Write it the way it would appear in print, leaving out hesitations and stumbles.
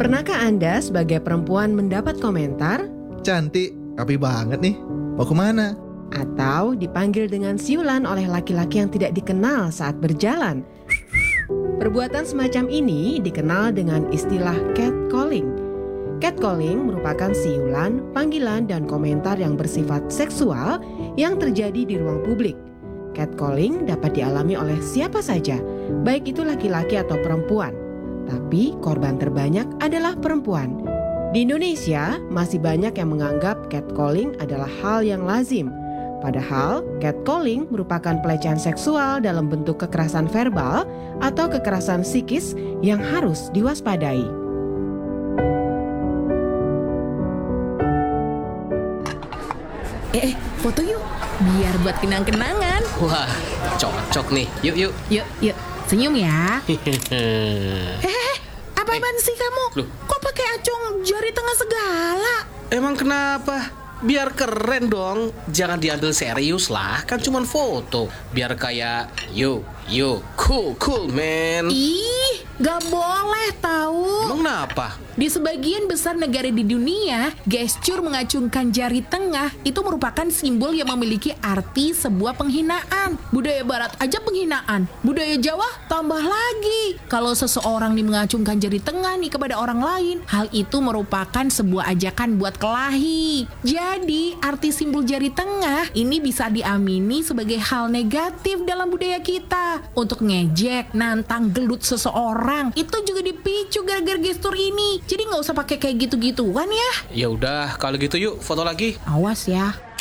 Pernahkah Anda sebagai perempuan mendapat komentar Cantik, rapi banget nih. Mau kemana? atau dipanggil dengan siulan oleh laki-laki yang tidak dikenal saat berjalan? Perbuatan semacam ini dikenal dengan istilah catcalling. Catcalling merupakan siulan, panggilan, dan komentar yang bersifat seksual yang terjadi di ruang publik. Catcalling dapat dialami oleh siapa saja, baik itu laki-laki atau perempuan. Tapi korban terbanyak adalah perempuan. Di Indonesia, masih banyak yang menganggap catcalling adalah hal yang lazim. Padahal, catcalling merupakan pelecehan seksual dalam bentuk kekerasan verbal atau kekerasan psikis yang harus diwaspadai. Foto yuk, biar buat kenang-kenangan. Wah, cocok nih. Yuk. Yuk, senyum ya. Apaan sih kamu? Loh. Kok pakai acung jari tengah segala? Emang kenapa? Biar keren dong. Jangan diambil serius lah. Kan cuman foto. Biar kayak yo, cool man. Ih, gak boleh tahu. Emang kenapa? Di sebagian besar negara di dunia, gestur mengacungkan jari tengah itu merupakan simbol yang memiliki arti sebuah penghinaan. Budaya Barat aja penghinaan, budaya Jawa tambah lagi. Kalau seseorang nih mengacungkan jari tengah nih kepada orang lain, hal itu merupakan sebuah ajakan buat kelahi. Jadi, arti simbol jari tengah ini bisa diamini sebagai hal negatif dalam budaya kita. Untuk ngejek, nantang, gelut seseorang, itu juga dipicu gara-gara gestur ini. Jadi nggak usah pakai kayak gitu-gituan ya. Ya udah, kalau gitu yuk foto lagi. Awas ya.